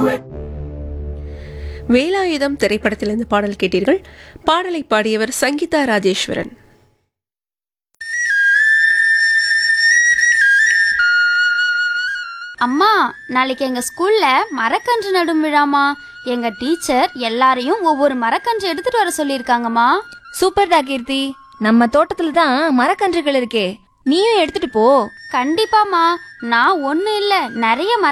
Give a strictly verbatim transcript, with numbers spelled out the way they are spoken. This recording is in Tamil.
வேலாயுதம் திரைப்படத்திலிருந்து பாடல் கேட்டீர்கள். பாடலை பாடியவர் சங்கீதா ராஜேஸ்வரன். அம்மா, நாளைக்கு எங்க ஸ்கூல்ல மரக்கன்று நடும் விழாமா. எங்க டீச்சர் எல்லாரையும் ஒவ்வொரு மரக்கன்று எடுத்துட்டு வர சொல்லிருக்காங்கம்மா. சூப்பர்டா கீர்த்தி, நம்ம தோட்டத்துல தான் மரக்கன்றுகள் இருக்கே, நீயும் எடுத்துட்டு போ. கண்டிப்பாமா, நான் ஒண்ணு இல்ல நிறைய